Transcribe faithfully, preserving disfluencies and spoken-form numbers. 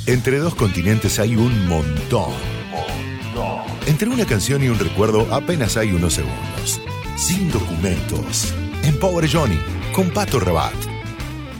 Entre dos continentes hay un montón. Entre una canción y un recuerdo apenas hay unos segundos. Sin documentos. En Power Johnny, con Pato Rabat.